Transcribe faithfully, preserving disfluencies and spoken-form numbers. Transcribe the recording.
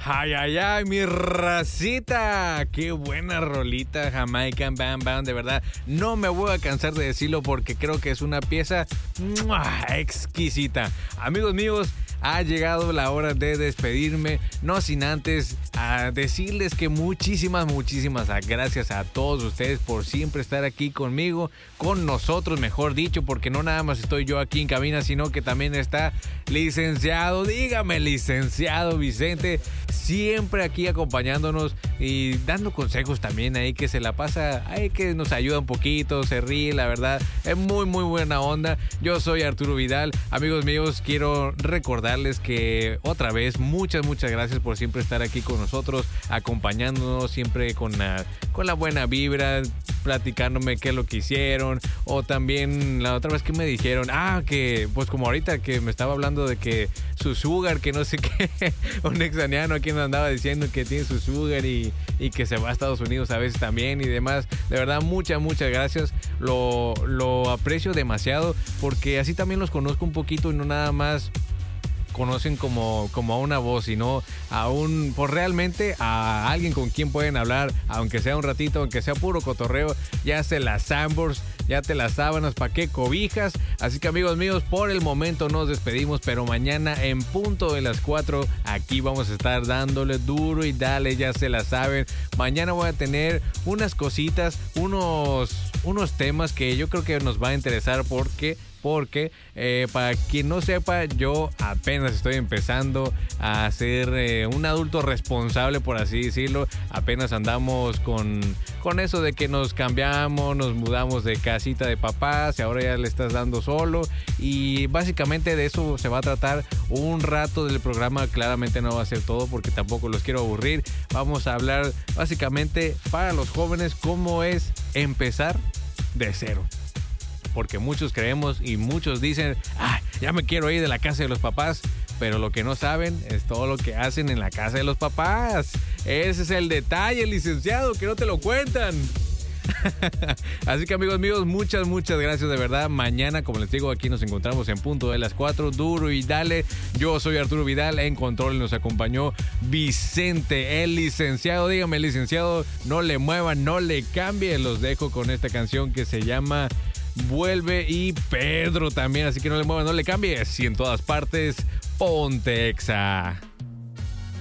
Ay, ay, ay, mi racita. Qué buena rolita, Jamaican Bam Bam. De verdad, no me voy a cansar de decirlo porque creo que es una pieza ¡mua!, exquisita. Amigos míos, ha llegado la hora de despedirme, no sin antes a decirles que muchísimas, muchísimas gracias a todos ustedes por siempre estar aquí conmigo, con nosotros, mejor dicho, porque no nada más estoy yo aquí en cabina, sino que también está licenciado, dígame licenciado Vicente, siempre aquí acompañándonos y dando consejos también ahí que se la pasa, ahí que nos ayuda un poquito, se ríe, la verdad, es muy, muy buena onda. Yo soy Arturo Vidal, amigos míos, quiero recordarles que otra vez, muchas, muchas gracias por siempre estar aquí con nosotros, acompañándonos siempre con la, con la buena vibra, platicándome qué es lo que hicieron, o también la otra vez que me dijeron, ah, que pues como ahorita que me estaba hablando de que su sugar, que no sé qué, un exaniano aquí nos andaba diciendo que tiene su sugar y, y que se va a Estados Unidos a veces también y demás. De verdad, muchas, muchas gracias, lo, lo aprecio demasiado porque así también los conozco un poquito y no nada más conocen como, como a una voz, sino a un, pues realmente a alguien con quien pueden hablar, aunque sea un ratito, aunque sea puro cotorreo, ya se las Sambors, ya te las sábanas, ¿pa' qué cobijas? Así que amigos míos, por el momento nos despedimos, pero mañana en punto de las cuatro, aquí vamos a estar dándole duro y dale, ya se la saben. Mañana voy a tener unas cositas, unos, unos temas que yo creo que nos va a interesar porque... Porque, eh, para quien no sepa, yo apenas estoy empezando a ser eh, un adulto responsable, por así decirlo. Apenas andamos con, con eso de que nos cambiamos, nos mudamos de casita de papás y ahora ya le estás dando solo. Y básicamente de eso se va a tratar un rato del programa. Claramente no va a ser todo porque tampoco los quiero aburrir. Vamos a hablar básicamente para los jóvenes cómo es empezar de cero. Porque muchos creemos y muchos dicen, ah, ya me quiero ir de la casa de los papás, pero lo que no saben es todo lo que hacen en la casa de los papás. Ese es el detalle, licenciado, que no te lo cuentan. Así que amigos míos, muchas, muchas gracias de verdad. Mañana, como les digo, aquí nos encontramos en punto de las cuatro, duro y dale. Yo soy Arturo Vidal, en control nos acompañó Vicente, el licenciado. Dígame, licenciado, no le muevan, no le cambie. Los dejo con esta canción que se llama Vuelve y Pedro también, así que no le muevan, no le cambies. Y en todas partes, ponte Exa.